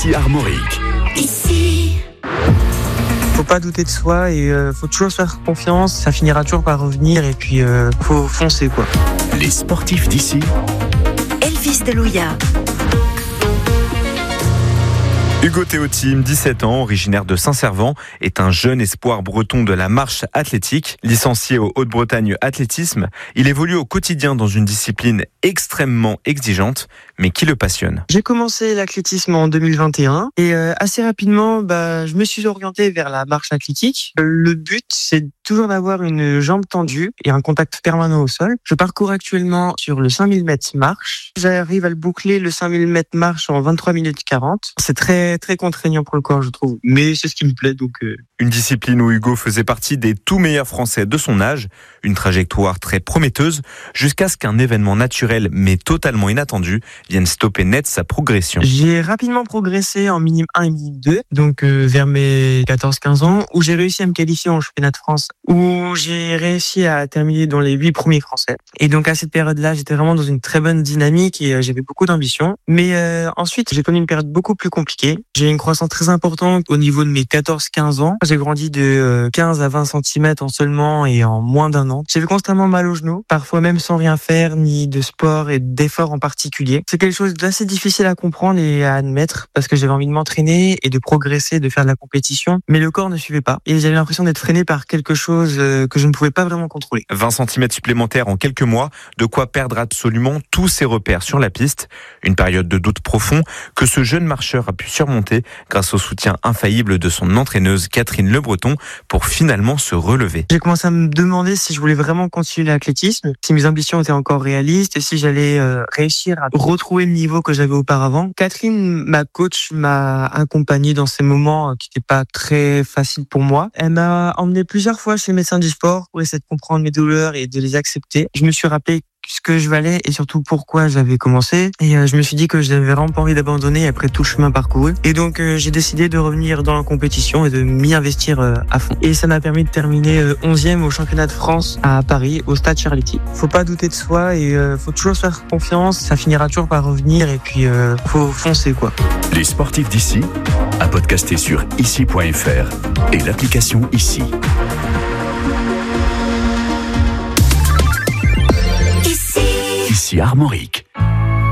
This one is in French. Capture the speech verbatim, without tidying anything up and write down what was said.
Ici Armorique. Ici. Faut pas douter de soi et euh, faut toujours se faire confiance, ça finira toujours par revenir et puis euh, faut foncer quoi. Les sportifs d'ici. Elvis Delouya. Hugo Théotime, dix-sept ans, originaire de Saint-Servant, est un jeune espoir breton de la marche athlétique. Licencié au Haute-Bretagne athlétisme, il évolue au quotidien dans une discipline extrêmement exigeante, mais qui le passionne. J'ai commencé l'athlétisme en deux mille vingt et un et euh, assez rapidement, bah, je me suis orienté vers la marche athlétique. Le but, c'est toujours d'avoir une jambe tendue et un contact permanent au sol. Je parcours actuellement sur le cinq mille mètres marche. J'arrive à le boucler, le cinq mille mètres marche, en vingt-trois minutes quarante. C'est très très contraignant pour le corps, je trouve. Mais c'est ce qui me plaît, donc... Euh... Une discipline où Hugo faisait partie des tout meilleurs Français de son âge. Une trajectoire très prometteuse, jusqu'à ce qu'un événement naturel, mais totalement inattendu, vienne stopper net sa progression. J'ai rapidement progressé en minime un et minime deux, donc euh, vers mes quatorze quinze ans, où j'ai réussi à me qualifier en championnat de France, où j'ai réussi à terminer dans les huit premiers Français. Et donc à cette période-là, j'étais vraiment dans une très bonne dynamique et euh, j'avais beaucoup d'ambition. Mais euh, ensuite, j'ai connu une période beaucoup plus compliquée. J'ai une croissance très importante au niveau de mes quatorze quinze ans. J'ai grandi de quinze à vingt centimètres en seulement et en moins d'un an. J'avais constamment mal aux genoux, parfois même sans rien faire, ni de sport et d'effort en particulier. C'est quelque chose d'assez difficile à comprendre et à admettre parce que j'avais envie de m'entraîner et de progresser, de faire de la compétition, mais le corps ne suivait pas. Et j'avais l'impression d'être freiné par quelque chose que je ne pouvais pas vraiment contrôler. vingt centimètres supplémentaires en quelques mois, de quoi perdre absolument tous ses repères sur la piste. Une période de doute profond que ce jeune marcheur a pu surmonter grâce au soutien infaillible de son entraîneuse Catherine Le Breton pour finalement se relever. J'ai commencé à me demander si je voulais vraiment continuer l'athlétisme, si mes ambitions étaient encore réalistes et si j'allais euh, réussir à retrouver le niveau que j'avais auparavant. Catherine, ma coach, m'a accompagné dans ces moments qui n'étaient pas très faciles pour moi. Elle m'a emmené plusieurs fois chez le médecin du sport pour essayer de comprendre mes douleurs et de les accepter. Je me suis rappelé ce que je valais et surtout pourquoi j'avais commencé. Et euh, je me suis dit que je n'avais vraiment pas envie d'abandonner après tout le chemin parcouru. Et donc euh, j'ai décidé de revenir dans la compétition et de m'y investir euh, à fond. Et ça m'a permis de terminer euh, onzième au championnat de France à Paris, au stade Charletti. Faut pas douter de soi et euh, faut toujours se faire confiance. Ça finira toujours par revenir et puis euh, faut foncer quoi. Les sportifs d'ici, à podcaster sur ici point f r et l'application Ici. Ici Armorique.